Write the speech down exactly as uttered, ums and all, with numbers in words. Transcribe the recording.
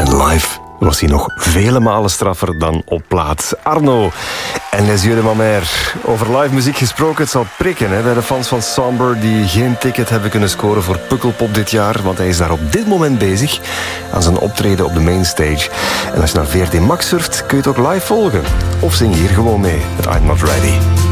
En live was hij nog vele malen straffer dan op plaat. Arno en Les Yeux de ma Mère. Over live muziek gesproken, het zal prikken hè, bij de fans van Somber die geen ticket hebben kunnen scoren voor Pukkelpop dit jaar, want hij is daar op dit moment bezig aan zijn optreden op de mainstage. En als je naar V R T Max surft, kun je het ook live volgen. Of zing hier gewoon mee met I'm Not Ready.